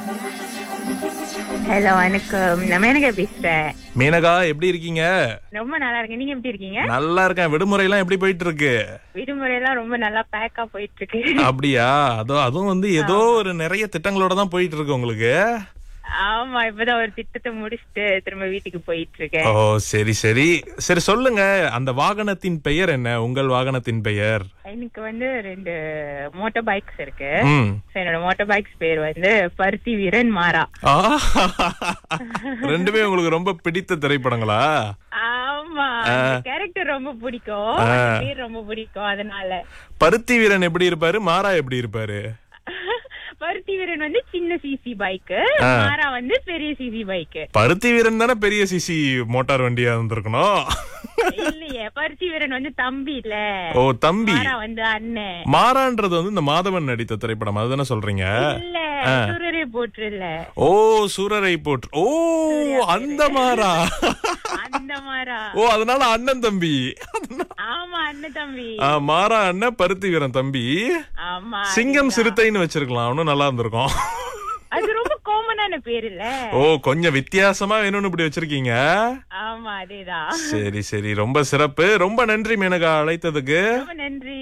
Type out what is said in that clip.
Hello, வணக்கம். நான் மேனகா பேசுறேன். மேனகா எப்படி இருக்கீங்க? ரொம்ப நல்லா இருக்கேன். நீங்க எப்படி இருக்கீங்க? நல்லா இருக்கேன். விடுமுறை எல்லாம் எப்படி போயிட்டு இருக்கு? விடுமுறை எல்லாம் ரொம்ப நல்லா பேக்கா போயிட்டு இருக்கு. அப்படியா? அதுவும் வந்து ஏதோ ஒரு நிறைய திட்டங்களோட தான் போயிட்டு இருக்கு உங்களுக்கு. ஆமா, இப்பதான் ஒரு திட்டத்தை முடிச்சுட்டு திரும்ப வீட்டுக்கு போயிட்டு இருக்கேன். ஓ, சரி சரி சரி, சொல்லுங்க. அந்த வாகனத்தின் பெயர் என்ன? உங்கள் வாகனத்தின் பெயர்? எனக்கு வந்து 2 மோட்டார் பைக்ஸ் இருக்கு. ம். என்னோட மோட்டார் பைக்ஸ் பேர் வந்து பருத்தி வீரன் மாறா. ஆ, ரெண்டுமே உங்களுக்கு ரொம்ப பிடித்த திரைப்படங்களா? ஆமா, கேரக்டர் ரொம்ப பிடிக்கும், பேர் ரொம்ப பிடிக்கும். அதனால பருத்தி வீரன் எப்படி இருப்பாரு, மாறா எப்படி இருப்பாரு? பருத்தி வீரன் வந்து சின்ன சிசி பைக், மாறா வந்து பெரிய சிசி பைக். பருத்தி வீரன் தானே பெரிய சிசி மோட்டார் வண்டியா இருந்திருக்கணும். இல்லையே, பருத்தி வீரன் வந்து தம்பி இல்ல. ஓ, தம்பி. மாறா வந்து அண்ணன். மாறான்றது வந்து இந்த மாதவன் நடித்த திரைப்படம், அதுதானே சொல்றீங்க? இல்ல, சூரரை போற்றுல. ஓ, சூரரை போற்று. ஓ, அந்த மாறா. அந்த மாறா. ஓ, அதனால அண்ணன் தம்பி. ஆமா, அண்ணன் தம்பி. மாறா அண்ணன், பருத்தி வீரன் தம்பி. ஆமா, சிங்கம் சிறுத்தைன்னு வச்சிருக்கலாம், இன்னும் நல்லா இருந்திருக்கும். அது ரொம்ப காமனான பேர் இல்ல. ஓ, கொஞ்சம் வித்தியாசமா வேணும்னு இப்படி வச்சிருக்கீங்க. ஆமா, அதேதான். சரி சரி, ரொம்ப சிறப்பு. ரொம்ப நன்றி மேனகா அழைத்ததுக்கு. ரொம்ப நன்றி.